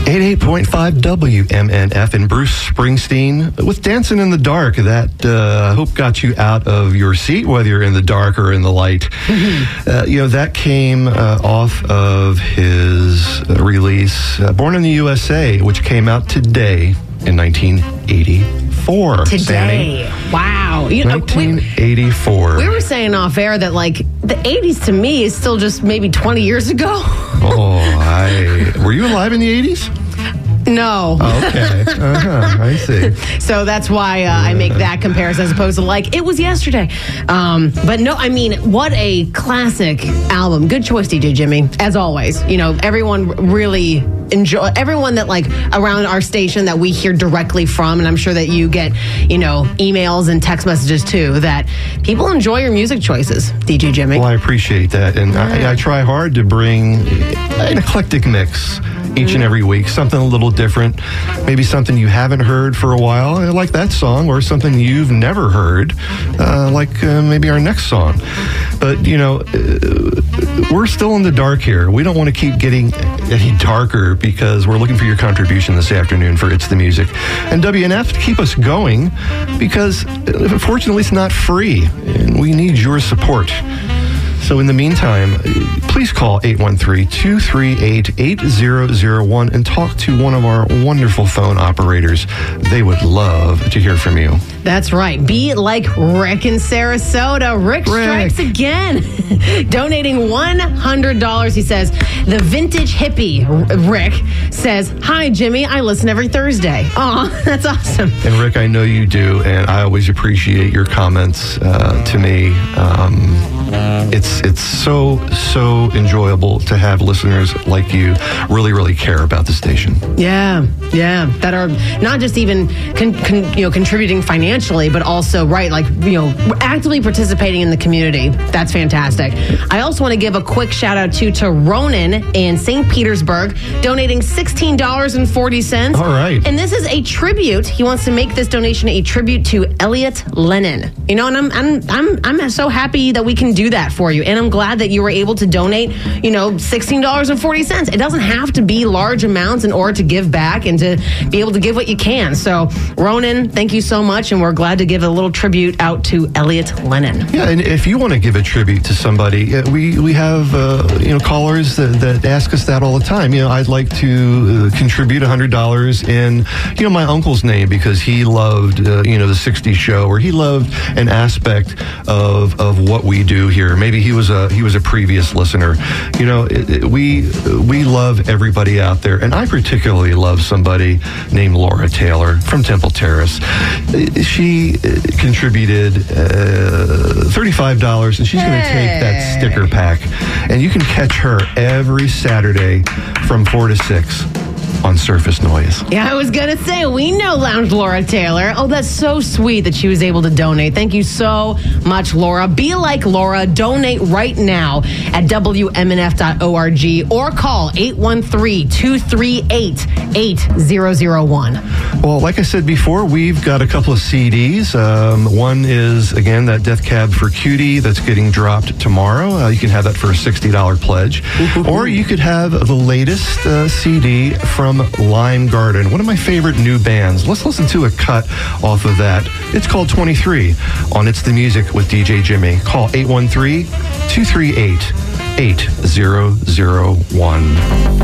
88.5 WMNF and Bruce Springsteen with Dancing in the Dark. That, I hope, got you out of your seat, whether you're in the dark or in the light. That came off of his release, Born in the USA, which came out today in 1984. Today. Sandy. Wow. 1984. We were saying off air that, like, the 80s to me is still just maybe 20 years ago. Were you alive in the 80s? No. Oh, okay. I see. So that's why I make that comparison as opposed to like, it was yesterday. But no, I mean, what a classic album. Good choice, DJ Jimmy, as always. You know, everyone really enjoy, everyone that like around our station that we hear directly from, and I'm sure that you get, you know, emails and text messages too, that people enjoy your music choices, DJ Jimmy. Well, I appreciate that. And I try hard to bring an eclectic mix each and every week, something a little different, maybe something you haven't heard for a while, like that song, or something you've never heard, like maybe our next song. But, you know, we're still in the dark here. We don't want to keep getting any darker because we're looking for your contribution this afternoon for It's the Music. And WNF to keep us going because, unfortunately, it's not free, and we need your support. So in the meantime, please call 813-238-8001 and talk to one of our wonderful phone operators. They would love to hear from you. That's right. Be like Rick in Sarasota. Rick strikes again. Donating $100. He says, the vintage hippie, Rick, says, hi, Jimmy. I listen every Thursday. Aw, that's awesome. And Rick, I know you do, and I always appreciate your comments to me. It's so enjoyable to have listeners like you really care about the station. Yeah, that are not just even contributing financially, but also actively participating in the community. That's fantastic. I also want to give a quick shout out to Ronan in St. Petersburg, donating $16.40. All right, and this is a tribute. He wants to make this donation a tribute to Elliot Lennon. You know, and I'm so happy that we can do that for you, and I'm glad that you were able to donate, $16.40. It doesn't have to be large amounts in order to give back and to be able to give what you can. So, Ronan, thank you so much, and we're glad to give a little tribute out to Elliot Lennon. Yeah, and if you want to give a tribute to somebody, we have callers that ask us that all the time. I'd like to contribute $100 in my uncle's name because he loved the '60s show, or he loved an aspect of what we do here. Maybe he was a previous listener. We love everybody out there, and I particularly love somebody named Laura Taylor from Temple Terrace. She contributed $35, and she's going to take that sticker pack, and you can catch her every Saturday from 4 to 6 on Surface Noise. Yeah, I was going to say, we know Lounge Laura Taylor. Oh, that's so sweet that she was able to donate. Thank you so much, Laura. Be like Laura. Donate right now at WMNF.org or call 813-238-8001. Well, like I said before, we've got a couple of CDs. One is, again, that Death Cab for Cutie that's getting dropped tomorrow. You can have that for a $60 pledge. Or you could have the latest CD from Lime Garden, one of my favorite new bands. Let's listen to a cut off of that. It's called 23 on It's the Music with DJ Jimmy. Call 813-238-8001.